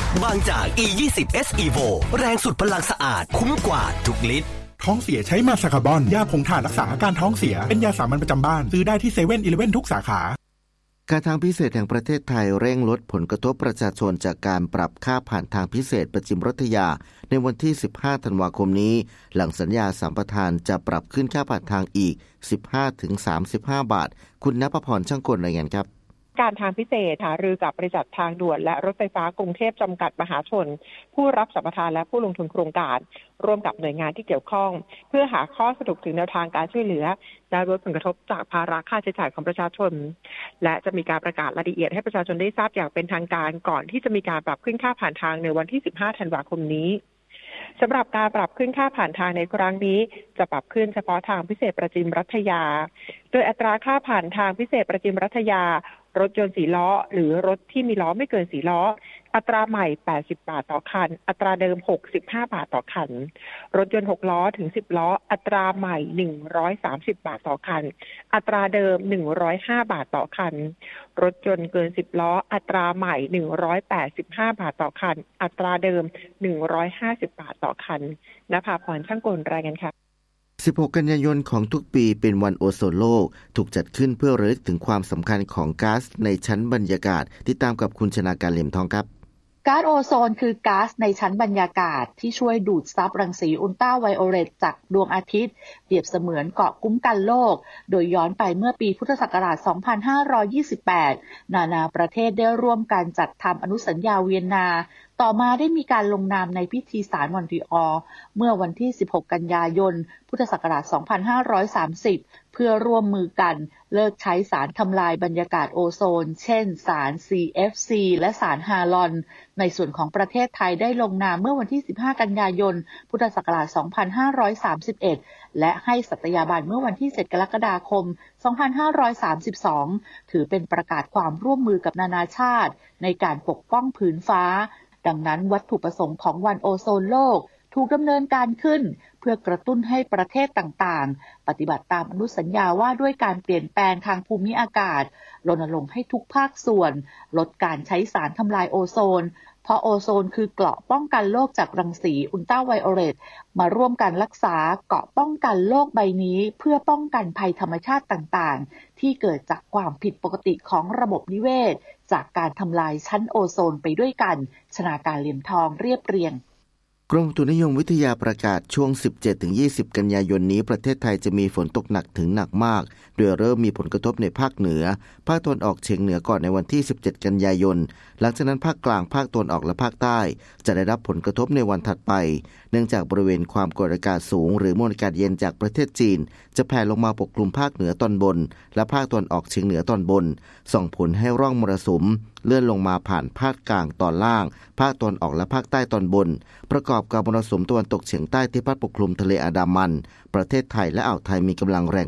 บางจาก E20 S Evo แรงสุดพลังสะอาดคุ้มกว่าทุกลิตรท้องเสียใช้มาซาคาบอนยาผงถ่านรักษาอาการท้องเสียเป็นยาสามัญประจำบ้านซื้อได้ที่7-11ทุกสาขาการทางพิเศษแห่งประเทศไทยเร่งลดผลกระทบประชาชนจากการปรับค่าผ่านทางพิเศษประจิมรัฐยาในวันที่15ธันวาคมนี้หลังสัญญาสัมปทานจะปรับขึ้นค่าผ่านทางอีก 15-35 บาทคุณณภพรช่างกลรายงานครับการทางพิเศษหารือกับบริษัททางด่วนและรถไฟฟ้ากรุงเทพจำกัดมหาชนผู้รับสัมปทานและผู้ลงทุนโครงการร่วมกับหน่วยงานที่เกี่ยวข้องเพื่อหาข้อสรุปถึงแนวทางการช่วยเหลือและลดผลกระทบจากภาระค่าใช้จ่ายของประชาชนและจะมีการประกาศรายละเอียดให้ประชาชนได้ทราบอย่างเป็นทางการก่อนที่จะมีการปรับขึ้นค่าผ่านทางในวันที่15ธันวาคมนี้สำหรับการปรับขึ้นค่าผ่านทางในครั้งนี้จะปรับขึ้นเฉพาะทางพิเศษประจิมรัฐยาโดยอัตราค่าผ่านทางพิเศษประจิมรัฐยารถยนต์4ล้อหรือรถที่มีล้อไม่เกิน4ล้ออัตราใหม่80บาทต่อคันอัตราเดิม65บาทต่อคันรถยนต์6ล้อถึง10ล้ออัตราใหม่130บาทต่อคันอัตราเดิม105บาทต่อคันรถยนต์เกิน10ล้ออัตราใหม่185บาทต่อคันอัตราเดิม150บาทต่อคันณภาพรช่างกลรายงานค่ะ 16 กันยายนของทุกปีเป็นวันโอโซนโลกถูกจัดขึ้นเพื่อระลึกถึงความสำคัญของก๊าซในชั้นบรรยากาศติดตามกับคุณชนาการเหลี่ยมทองครับก๊าซโอโซนคือก๊าซในชั้นบรรยากาศที่ช่วยดูดซับรังสีอุลตราไวโอเลตจากดวงอาทิตย์เปรียบเสมือนเกราะคุ้มกันโลกโดยย้อนไปเมื่อปีพุทธศักราช 2528 นานาประเทศได้ร่วมกันจัดทำอนุสัญญาเวียนนาต่อมาได้มีการลงนามในพิธีสารมอนทรีออลเมื่อวันที่ 16 กันยายน พุทธศักราช 2530 เพื่อร่วมมือกันเลิกใช้สารทำลายบรรยากาศโอโซนเช่นสาร CFC และสารฮาลอนในส่วนของประเทศไทยได้ลงนามเมื่อวันที่ 15 กันยายน พุทธศักราช 2531 และให้สัตยาบันเมื่อวันที่ 7 กรกฎาคม 2532 ถือเป็นประกาศความร่วมมือกับนานาชาติในการปกป้องผืนฟ้าดังนั้นวัตถุประสงค์ของวันโอโซนโลกถูกดำเนินการขึ้นเพื่อกระตุ้นให้ประเทศต่างๆปฏิบัติตามอนุสัญญาว่าด้วยการเปลี่ยนแปลงทางภูมิอากาศรณรงค์ให้ทุกภาคส่วนลดการใช้สารทำลายโอโซนเพราะโอโซนคือเกราะป้องกันโลกจากรังสีอุลตราไวโอเลตมาร่วมกันรักษาเกราะป้องกันโลกใบนี้เพื่อป้องกันภัยธรรมชาติต่างๆที่เกิดจากความผิดปกติของระบบนิเวศจากการทำลายชั้นโอโซนไปด้วยกันชนาการเหลี่ยมทองเรียบเรียงกรมอุตุนิยมวิทยาประกาศช่วง 17-20 กันยายนนี้ประเทศไทยจะมีฝนตกหนักถึงหนักมากโดยเริ่มมีผลกระทบในภาคเหนือภาคตะวันออกเฉียงเหนือก่อนในวันที่ 17 กันยายนหลังจากนั้นภาคกลางภาคตะวันออกและภาคใต้จะได้รับผลกระทบในวันถัดไปเนื่องจากบริเวณความกดอากาศสูงหรือมวลอากาศเย็นจากประเทศจีนจะแผ่ลงมาปกคลุมภาคเหนือตอนบนและภาคตะวันออกเฉียงเหนือตอนบนส่งผลให้ร่องมรสุมเลื่อนลงมาผ่านภาคกลางตอนล่างภาคตะวันออกและภาคใต้ตอนบนประกอบกับมรสุมตะวันตกเฉียงใต้ที่พัดปกคลุมทะเลอันดามันประเทศไทยและอ่าวไทยมีกำลังแรง